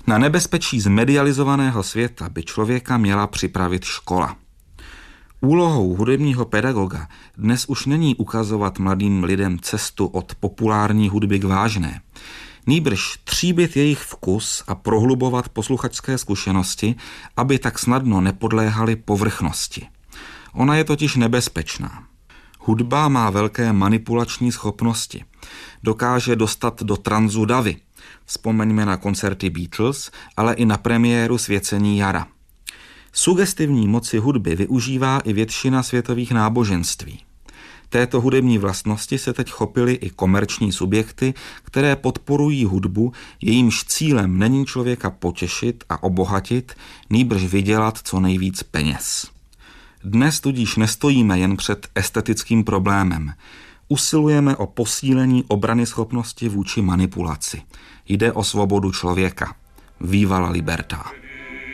Na nebezpečí zmedializovaného světa by člověka měla připravit škola. Úlohou hudebního pedagoga dnes už není ukazovat mladým lidem cestu od populární hudby k vážné. Nýbrž tříbit jejich vkus a prohlubovat posluchačské zkušenosti, aby tak snadno nepodléhali povrchnosti. Ona je totiž nebezpečná. Hudba má velké manipulační schopnosti. Dokáže dostat do tranzu davy. Vzpomeňme na koncerty Beatles, ale i na premiéru Svěcení jara. Sugestivní moci hudby využívá i většina světových náboženství. Této hudební vlastnosti se teď chopily i komerční subjekty, které podporují hudbu, jejímž cílem není člověka potěšit a obohatit, nýbrž vydělat co nejvíc peněz. Dnes tudíž nestojíme jen před estetickým problémem. Usilujeme o posílení obranyschopnosti vůči manipulaci. Jde o svobodu člověka. Viva la libertà.